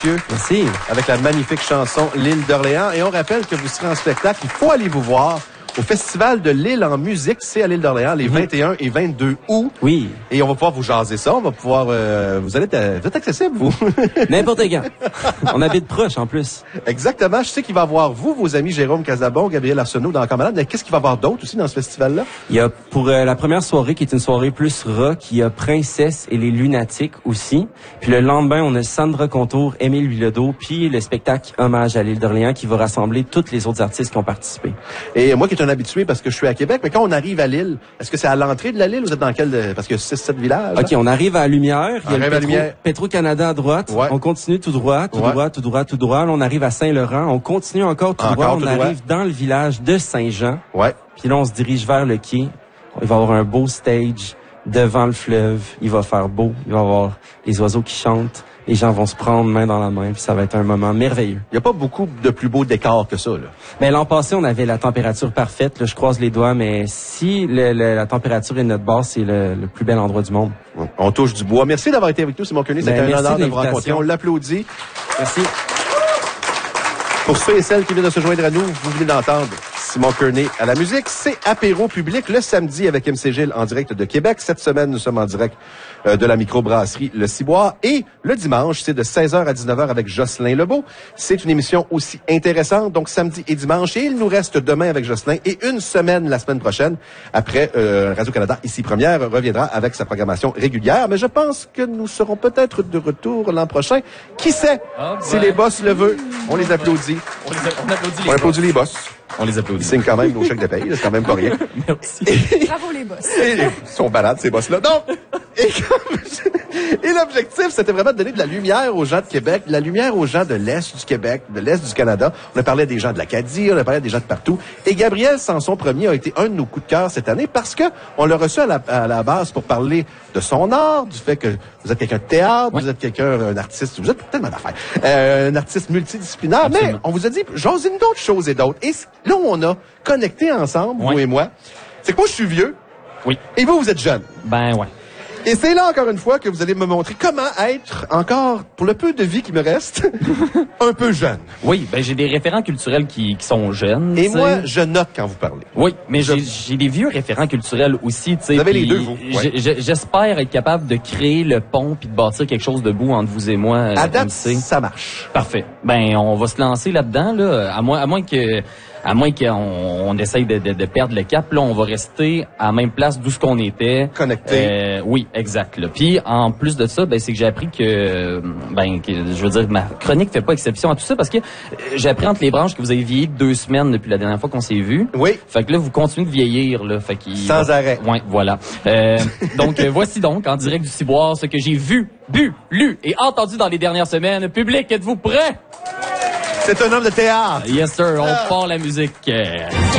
Merci. Avec la magnifique chanson L'île d'Orléans. Et on rappelle que vous serez en spectacle. Il faut aller vous voir au Festival de l'île en musique. C'est à l'île d'Orléans les 21 et 22 août. Oui. Et on va pouvoir vous jaser ça. On va pouvoir... vous êtes accessible, vous. N'importe quand. On habite proche, en plus. Exactement. Je sais qu'il va y avoir vous, vos amis Jérôme Casabon, Gabriel Arsenault dans Camarade. Mais qu'est-ce qu'il va y avoir d'autre aussi dans ce festival-là? Il y a pour la première soirée, qui est une soirée plus rock, il y a Princesse et les Lunatiques aussi. Puis le lendemain, on a Sandra Contour, Émile Bilodeau, puis le spectacle Hommage à l'île d'Orléans qui va rassembler tous les autres artistes qui ont participé. Et moi qui est un habitué parce que je suis à Québec, mais quand on arrive à l'île, est-ce que c'est à l'entrée de la l'île ou vous êtes dans quel... Parce qu'il y a 6-7 villages. OK, on arrive à Lumière. Il y a Lumière. Petro-Canada à droite. Ouais. On continue tout droit, tout droit, tout droit, tout droit. Là, on arrive à Saint-Laurent. On continue encore tout droit. On arrive dans le village de Saint-Jean. Ouais. Puis là, on se dirige vers le quai. Il va y avoir un beau stage devant le fleuve. Il va faire beau. Il va y avoir les oiseaux qui chantent. Les gens vont se prendre main dans la main, puis ça va être un moment merveilleux. Il n'y a pas beaucoup de plus beaux décors que ça, là. Mais l'an passé, on avait la température parfaite. Là, je croise les doigts, mais si la température est de notre base, c'est le plus bel endroit du monde. On touche du bois. Merci d'avoir été avec nous, Simon Kearney. C'était un honneur de vous rencontrer. On l'applaudit. Merci. Pour ceux et celles qui viennent de se joindre à nous, vous venez d'entendre Simon Kearney à la musique. C'est Apéro Public le samedi avec MC Gilles en direct de Québec. Cette semaine, nous sommes en direct de la microbrasserie Le Ciboire. Et le dimanche, c'est de 16h à 19h avec Jocelyn Lebeau. C'est une émission aussi intéressante, donc samedi et dimanche. Et il nous reste demain avec Jocelyn et une semaine la semaine prochaine. Après, Radio-Canada, ici Première, reviendra avec sa programmation régulière. Mais je pense que nous serons peut-être de retour l'an prochain. Qui sait? Si les boss le veulent, on les applaudit. On applaudit les boss. On les applaudit. Ils signent quand même nos chèques de paye, c'est quand même pas rien. Merci. Bravo les boss. Ils sont balades, ces boss-là. Donc, et l'objectif, c'était vraiment de donner de la lumière aux gens de Québec, de la lumière aux gens de l'Est du Québec, de l'Est du Canada. On a parlé des gens de l'Acadie, on a parlé des gens de partout. Et Gabriel Sanson Premier a été un de nos coups de cœur cette année parce que on l'a reçu à la base pour parler de son art, du fait que vous êtes quelqu'un de théâtre, vous êtes un artiste, vous êtes tellement d'affaires, un artiste multidisciplinaire. Absolument. Mais on vous a dit, j'ose une d'autres choses et d'autres. Et là où on a connecté ensemble, vous et moi, c'est que moi, je suis vieux. Oui. Et vous êtes jeune. Ben ouais. Et c'est là, encore une fois, que vous allez me montrer comment être encore, pour le peu de vie qui me reste, un peu jeune. Oui, ben j'ai des référents culturels qui sont jeunes. Et t'sais. moi, je note quand vous parlez. Oui, mais j'ai des vieux référents culturels aussi. Vous avez les deux, vous. Ouais. J'espère être capable de créer le pont puis de bâtir quelque chose de beau entre vous et moi. À date, MC. ça marche. Parfait. Ben on va se lancer là-dedans là. À moins qu'on essaye de perdre le cap, là, on va rester à la même place d'où ce qu'on était. Connecté. Oui, exact. Là. Puis en plus de ça, ben c'est que j'ai appris que je veux dire, ma chronique fait pas exception à tout ça parce que j'ai appris entre les branches que vous avez vieilli 2 semaines depuis la dernière fois qu'on s'est vu. Oui. Fait que là, vous continuez de vieillir, là. Fait Sans arrêt. Ouais, voilà. Donc voici donc en direct du Ciboire ce que j'ai vu, bu, lu et entendu dans les dernières semaines. Public, êtes-vous prêts? C'est un homme de théâtre. Yes sir, on part la musique.